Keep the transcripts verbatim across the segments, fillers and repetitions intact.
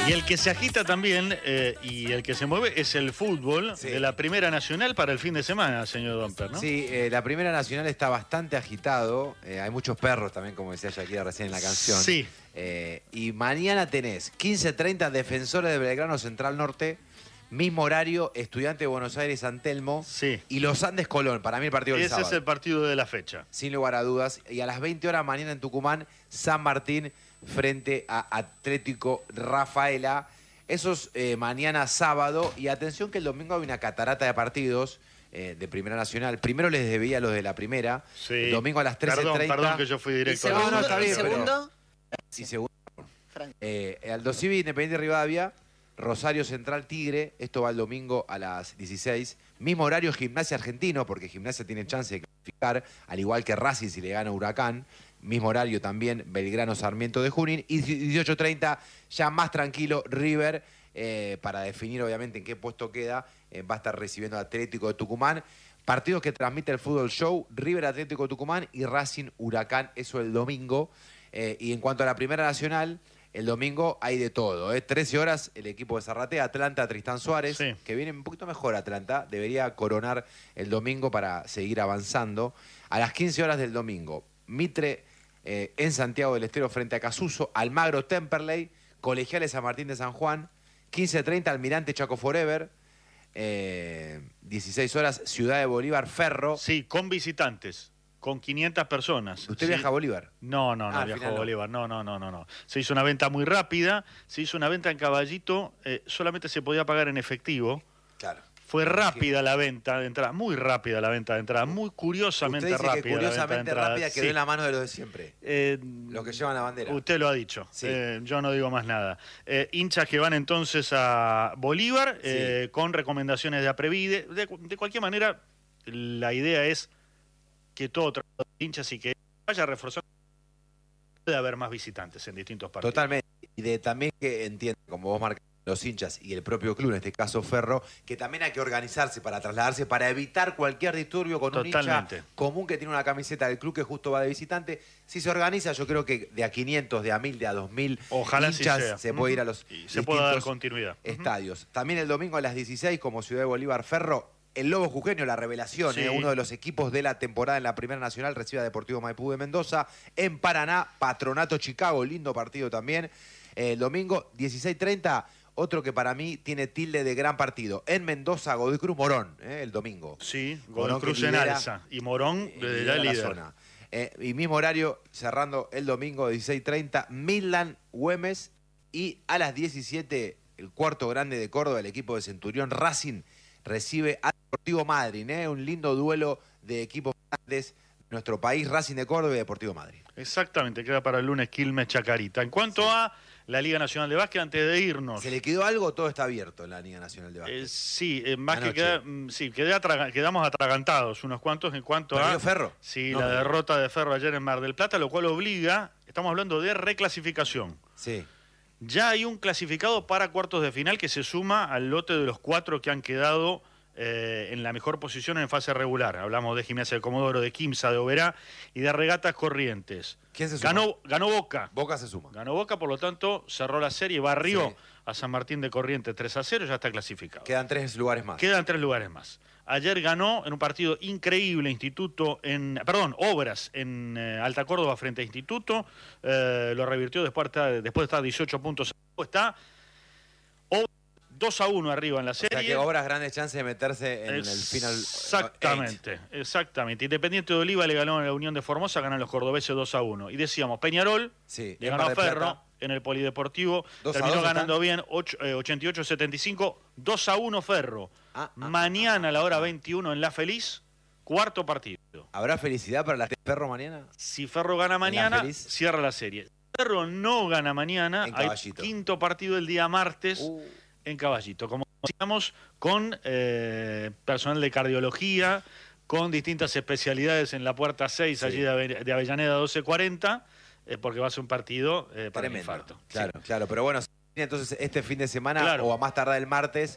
Y el que se agita también eh, y el que se mueve es el fútbol sí. de la Primera Nacional para el fin de semana, señor Domper, ¿no? Sí, eh, la Primera Nacional está bastante agitado. Eh, hay muchos perros también, como decía Shakira recién en la canción. Sí. Eh, y mañana tenés quince treinta Defensores de Belgrano Central Norte, mismo horario, Estudiante de Buenos Aires San Telmo sí. y Los Andes Colón. Para mí el partido del Ese sábado. es el partido de la fecha. Sin lugar a dudas. Y a las veinte horas mañana en Tucumán, San Martín frente a Atlético Rafaela. Eso es eh, mañana sábado. Y atención que el domingo hay una catarata de partidos eh, de Primera Nacional. Primero les debía los de la primera. Sí. El domingo a las trece treinta. Perdón, perdón que yo fui directo. ¿Y segundo? No, no, está bien, ¿Y segundo? Pero... Y segundo. Eh, Aldo Civi, Independiente Rivadavia. Rosario Central Tigre, esto va el domingo a las dieciséis. Mismo horario Gimnasia Argentino, porque Gimnasia tiene chance de clasificar, al igual que Racing si le gana Huracán. Mismo horario también Belgrano Sarmiento de Junín. Y dieciocho treinta, ya más tranquilo, River, eh, para definir obviamente en qué puesto queda, eh, va a estar recibiendo Atlético de Tucumán. Partidos que transmite el Fútbol Show, River Atlético de Tucumán y Racing Huracán, eso el domingo. Eh, y en cuanto a la Primera Nacional... El domingo hay de todo, ¿eh? trece horas, el equipo de Zarratea, Atlanta, Tristán Suárez, sí. que viene un poquito mejor Atlanta, debería coronar el domingo para seguir avanzando. A las quince horas del domingo, Mitre eh, en Santiago del Estero frente a Casuso, Almagro, Temperley, Colegiales San Martín de San Juan, quince treinta, Almirante Chaco Forever, eh, dieciséis horas, Ciudad de Bolívar, Ferro. Sí, con visitantes. Con quinientas personas. ¿Usted sí. viaja a Bolívar? No, no, no ah, viajo a Bolívar. No, no, no, no, no. Se hizo una venta muy rápida, se hizo una venta en Caballito, eh, solamente se podía pagar en efectivo. Claro. Fue rápida la venta de entrada, muy rápida la venta de entrada, muy curiosamente usted dice rápida. Que curiosamente la venta de rápida quedó sí. en la mano de los de siempre. Eh, los que llevan la bandera. Usted lo ha dicho. Sí. Eh, yo no digo más nada. Eh, hinchas que van entonces a Bolívar sí. eh, con recomendaciones de Aprevide. De, de cualquier manera, la idea es que todo trato de hinchas y que vaya reforzando, puede haber más visitantes en distintos partidos. Totalmente. Y de también que entiende, como vos marcas, los hinchas y el propio club, en este caso Ferro, que también hay que organizarse para trasladarse, para evitar cualquier disturbio con Totalmente. un hincha común que tiene una camiseta del club que justo va de visitante. Si se organiza, yo creo que de a quinientos, de a mil, de a dos mil Ojalá hinchas sí sea. se puede ir a los y se pueda dar continuidad. estadios. Uh-huh. También el domingo a las dieciséis, como Ciudad de Bolívar, Ferro, el Lobo Jujeño, la revelación, sí. eh, uno de los equipos de la temporada en la Primera Nacional, recibe a Deportivo Maipú de Mendoza. En Paraná, Patronato Chicago, lindo partido también. Eh, el domingo, dieciséis treinta, otro que para mí tiene tilde de gran partido. En Mendoza, Godoy Cruz Morón, eh, el domingo. Sí, Godoy Cruz en alza. Y Morón desde ya líder. Zona. Eh, y mismo horario, cerrando el domingo, dieciséis treinta, Midland, Güemes. Y a las diecisiete, el cuarto grande de Córdoba, el equipo de Centurión Racing, recibe a Deportivo Madryn, ¿eh? Un lindo duelo de equipos grandes de nuestro país, Racing de Córdoba y Deportivo Madryn. Exactamente, queda para el lunes Quilmes Chacarita. En cuanto sí. a la Liga Nacional de Básquet, antes de irnos... ¿Se le quedó algo o todo está abierto en la Liga Nacional de Básquet? Eh, sí, en básquet queda, sí, quedé atraga, quedamos atragantados unos cuantos en cuanto ¿Perdió a... Ferro? Sí, no, la no. derrota de Ferro ayer en Mar del Plata, lo cual obliga, estamos hablando de reclasificación. Sí. Ya hay un clasificado para cuartos de final que se suma al lote de los cuatro que han quedado eh, en la mejor posición en fase regular. Hablamos de Gimnasia de Comodoro, de Quimsa, de Oberá y de Regatas Corrientes. ¿Quién se suma? Ganó, ganó Boca. Boca se suma. Ganó Boca, por lo tanto, cerró la serie, barrió sí. a San Martín de Corrientes tres a cero, ya está clasificado. Quedan tres lugares más. Quedan tres lugares más. Ayer ganó en un partido increíble Instituto en, perdón, Obras en eh, Alta Córdoba frente a Instituto, eh, lo revirtió después, después de estar dieciocho puntos, está dos a uno arriba en la serie. O sea que Obras grandes chances de meterse en es, el final. Exactamente, eight. exactamente. Independiente de Oliva le ganó a la Unión de Formosa, ganan los cordobeses dos a uno. Y decíamos, Peñarol sí, le ganó a Ferro en el Polideportivo, terminó ganando bien ochenta y ocho a setenta y cinco, dos a uno Ferro. Ah, ah, mañana a la hora veintiuno en La Feliz, cuarto partido. ¿Habrá felicidad para la Ferro mañana? Si Ferro gana mañana, la cierra la serie. Ferro no gana mañana, hay quinto partido el día martes uh. en Caballito. Como decíamos, con eh, personal de cardiología, con distintas especialidades en la puerta seis, sí. allí de, Ave de Avellaneda doce cuarenta, eh, porque va a ser un partido eh, para el infarto. Claro, sí. claro, pero bueno, entonces este fin de semana claro. o a más tardar el martes...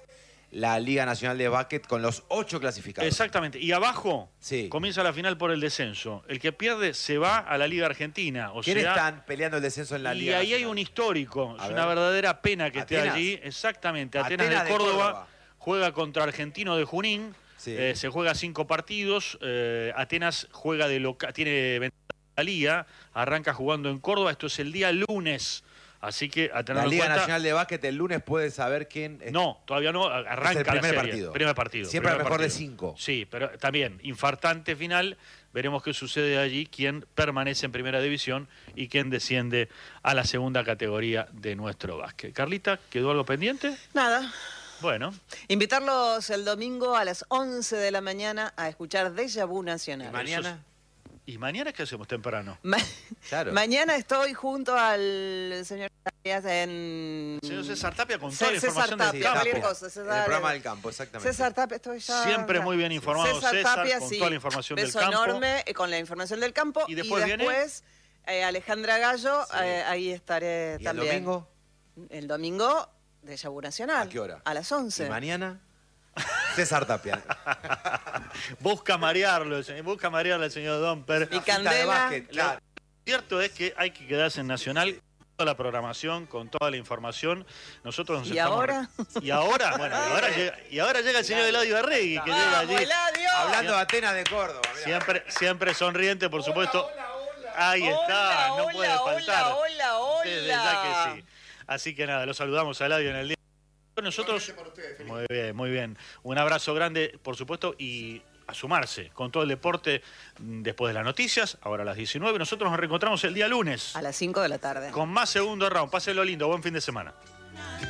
la Liga Nacional de Básquet con los ocho clasificados. Exactamente. Y abajo sí. comienza la final por el descenso. El que pierde se va a la Liga Argentina. O ¿Quiénes sea, están peleando el descenso en la y Liga Y ahí Nacional? hay un histórico. A es ver. una verdadera pena que ¿Atenas? esté allí. Exactamente. Atenas, Atenas de, de Córdoba, Córdoba juega contra Argentino de Junín. Sí. Eh, se juega cinco partidos. Eh, Atenas juega de local, tiene ventaja en la Liga. Arranca jugando en Córdoba. Esto es el día lunes. Así que a tener La Liga en cuenta, Nacional de Básquet el lunes puede saber quién... Es... No, todavía no, arranca es el primer la serie. partido. Primer partido. Siempre primer el mejor partido. de cinco. Sí, pero también, infartante final, veremos qué sucede allí, quién permanece en primera división y quién desciende a la segunda categoría de nuestro básquet. Carlita, ¿quedó algo pendiente? Nada. Bueno. Invitarlos el domingo a las once de la mañana a escuchar Déjà Vu Nacional. ¿Y mañana? ¿Y mañana qué hacemos temprano? Ma Claro. Mañana estoy junto al señor Tapia en... Señor César Tapia con toda la César información Tapia, del campo. cualquier cosa, César, en el programa del campo, exactamente. César Tapia, estoy ya... Siempre muy bien informado César, César Tapia, con sí. toda la información Beso del campo. enorme eh, con la información del campo. ¿Y después viene? después eh, Alejandra Gallo, Sí. eh, ahí estaré ¿Y también. el domingo? El domingo, Déjà Vu Nacional. ¿A qué hora? A las once. ¿Y mañana? César Tapia. Busca marearlo, busca marearlo el señor Domper. Y Candela. Básquet, claro. Lo cierto es que hay que quedarse en Nacional con toda la programación, con toda la información. Nosotros nos ¿Y estamos... ahora? Y ahora, bueno, y ahora llega, y ahora llega el señor Eladio Arregui, que llega allí. ¡Vamos, Eladio! Hablando de Atenas de Córdoba. Mirá. Siempre, siempre sonriente, por supuesto. Hola, hola, Ahí está, hola, no puede hola, faltar. Hola, hola, Desde ya que sí. Así que nada, lo saludamos a Eladio en el día. Nosotros, muy bien, muy bien. Un abrazo grande, por supuesto, y a sumarse con todo el deporte después de las noticias, ahora a las diecinueve. Nosotros nos reencontramos el día lunes. A las cinco de la tarde. Con más segundo round. Pásenlo lindo, buen fin de semana.